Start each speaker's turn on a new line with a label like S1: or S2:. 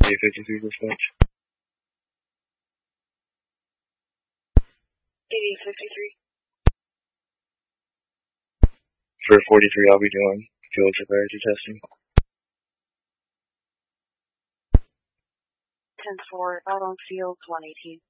S1: 8853 dispatch.
S2: 8853.
S1: For 43, I'll be doing field severity testing.
S2: 10-4, out on field 118.